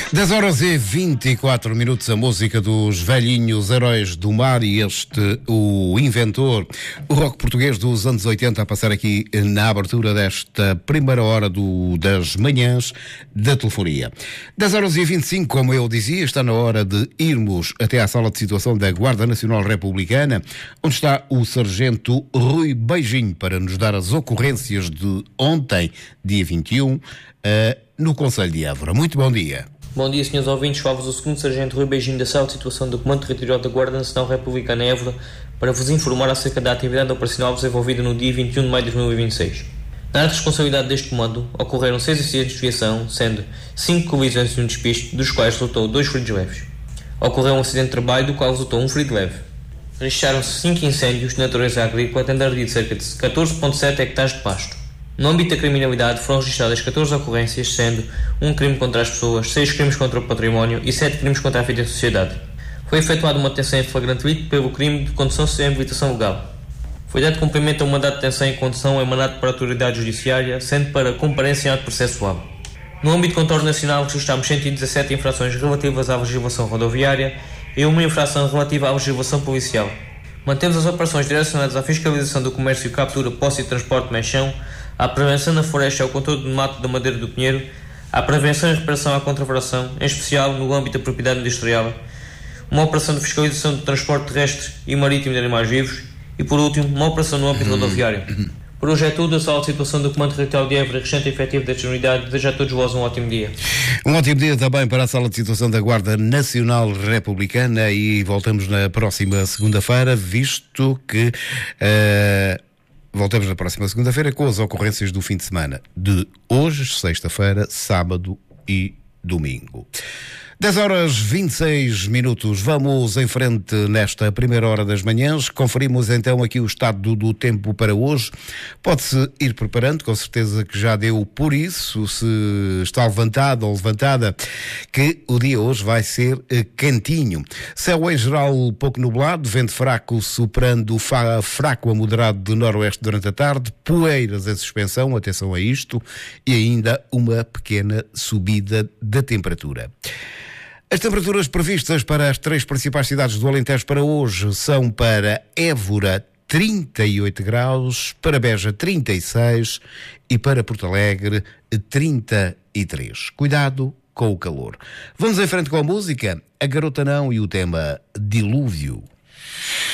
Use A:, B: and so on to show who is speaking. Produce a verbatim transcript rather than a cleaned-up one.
A: dez horas e vinte e quatro minutos, a música dos velhinhos heróis do mar e este, o inventor, o rock português dos anos oitenta, a passar aqui na abertura desta primeira hora do, das manhãs da telefonia. dez horas e vinte e cinco, como eu dizia, está na hora de irmos até à sala de situação da Guarda Nacional Republicana, onde está o sargento Rui Beijinho para nos dar as ocorrências de ontem, dia vinte e um, uh, no Concelho de Évora. Muito bom dia.
B: Bom dia, senhores ouvintes. Fala-vos o segundo sargento Rui Beijinho da sala de situação do Comando Territorial da Guarda Nacional Republicana Évora para vos informar acerca da atividade operacional desenvolvida no dia vinte e um de maio de dois mil e vinte e seis. Na área de responsabilidade deste comando, ocorreram seis acidentes de viação, sendo cinco colisões e um despiste, dos quais resultou dois feridos leves. Ocorreu um acidente de trabalho, do qual resultou um ferido leve. Registraram-se cinco incêndios de natureza agrícola, tendo ardido cerca de catorze vírgula sete hectares de pasto. No âmbito da criminalidade foram registradas catorze ocorrências, sendo um crime contra as pessoas, seis crimes contra o património e sete crimes contra a vida da sociedade. Foi efetuada uma detenção em flagrante delito pelo crime de condução sem habilitação legal. Foi dado cumprimento a um mandato de detenção em condução emanado para a autoridade judiciária, sendo para comparência em ato processual. No âmbito do contorno nacional registramos cento e dezassete infrações relativas à legislação rodoviária e uma infração relativa à legislação policial. Mantemos as operações direcionadas à fiscalização do comércio, captura, posse e transporte de mexão, à prevenção na floresta e ao controle do mato da madeira do pinheiro, à prevenção e reparação à contrafação, em especial no âmbito da propriedade industrial, uma operação de fiscalização do transporte terrestre e marítimo de animais vivos e, por último, uma operação no âmbito rodoviário. Por hoje é tudo. A sala de situação do Comando Territorial de Évora, restante efetivo desta unidade, deseja a todos vós um ótimo dia.
A: Um ótimo dia também para a sala de situação da Guarda Nacional Republicana e voltamos na próxima segunda-feira, visto que... Uh... Voltamos na próxima segunda-feira com as ocorrências do fim de semana de hoje, sexta-feira, sábado e domingo. dez horas e vinte e seis minutos. Vamos em frente nesta primeira hora das manhãs. Conferimos então aqui o estado do, do tempo para hoje. Pode-se ir preparando, com certeza que já deu por isso, se está levantado ou levantada, que o dia hoje vai ser eh, quentinho. Céu em geral pouco nublado, vento fraco superando fa- fraco a moderado de noroeste durante a tarde, poeiras em suspensão, atenção a isto, e ainda uma pequena subida da temperatura. As temperaturas previstas para as três principais cidades do Alentejo para hoje são: para Évora trinta e oito graus, para Beja trinta e seis e para Porto Alegre trinta e três. Cuidado com o calor. Vamos em frente com a música, A Garota Não e o tema Dilúvio.